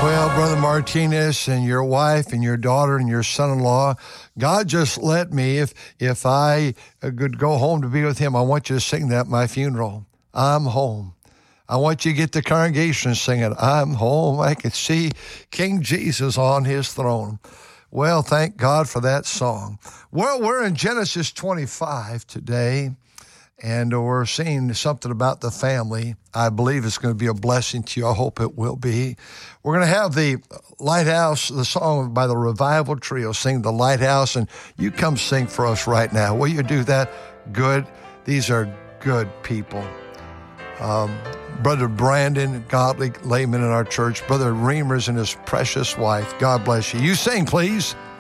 Well, Brother Martinez and your wife and your daughter and your son-in-law, God just let me, if I could go home to be with him, I want you to sing that at my funeral. I'm home. I want you to get the congregation singing, I'm home. I can see King Jesus on his throne. Well, thank God for that song. Well, we're in Genesis 25 today, and we're seeing something about the family. I believe it's going to be a blessing to you. I hope it will be. We're going to have the Lighthouse, the song by the Revival Trio, sing the Lighthouse, and you come sing for us right now. Will you do that? Good. These are good people. Brother Brandon, godly layman in our church, Brother Reimers and his precious wife. God bless you. You sing, please.